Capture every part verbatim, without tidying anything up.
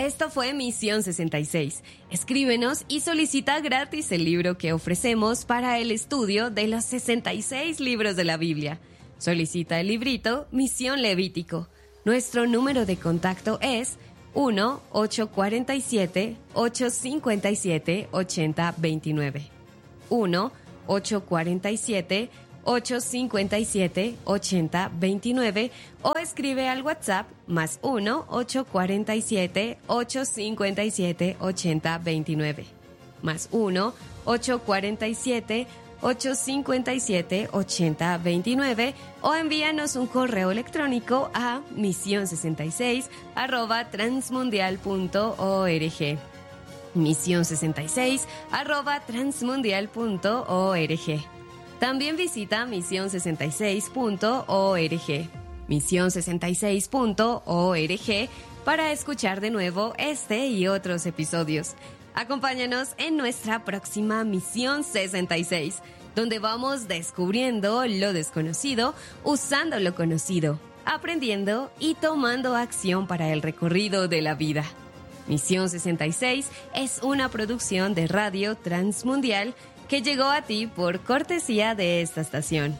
Esto fue Misión sesenta y seis. Escríbenos y solicita gratis el libro que ofrecemos para el estudio de los sesenta y seis libros de la Biblia. Solicita el librito Misión Levítico. Nuestro número de contacto es uno ocho cuatro siete, ocho cinco siete, ocho cero dos nueve. uno ocho cuatro siete, ocho cinco siete, ocho cero dos nueve o escribe al WhatsApp más uno ocho cuatro siete, ocho cinco siete, ocho cero dos nueve. Más uno ocho cuatro siete, ocho cinco siete, ocho cero dos nueve o envíanos un correo electrónico a misión sesenta y seis arroba transmundial punto org. misión sesenta y seis arroba transmundial punto org. También visita misión sesenta y seis punto org. misión sesenta y seis punto org para escuchar de nuevo este y otros episodios. Acompáñanos en nuestra próxima Misión sesenta y seis, donde vamos descubriendo lo desconocido, usando lo conocido, aprendiendo y tomando acción para el recorrido de la vida. Misión sesenta y seis es una producción de Radio Transmundial que llegó a ti por cortesía de esta estación.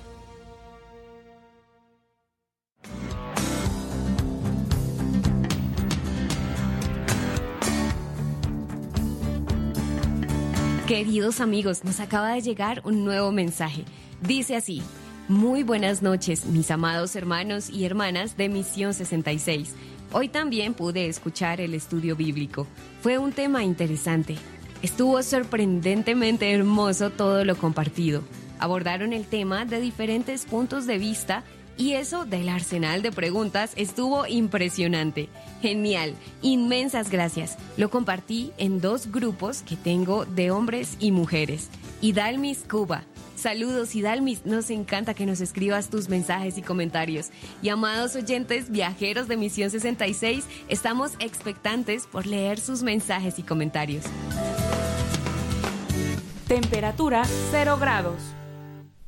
Queridos amigos, nos acaba de llegar un nuevo mensaje. Dice así: muy buenas noches, mis amados hermanos y hermanas de Misión sesenta y seis. Hoy también pude escuchar el estudio bíblico. Fue un tema interesante. Estuvo sorprendentemente hermoso todo lo compartido. Abordaron el tema de diferentes puntos de vista y eso del arsenal de preguntas estuvo impresionante. Genial, inmensas gracias. Lo compartí en dos grupos que tengo de hombres y mujeres. Idalmis Cuba. Saludos, Idalmis, nos encanta que nos escribas tus mensajes y comentarios. Y amados oyentes viajeros de Misión sesenta y seis, estamos expectantes por leer sus mensajes y comentarios. Temperatura cero grados.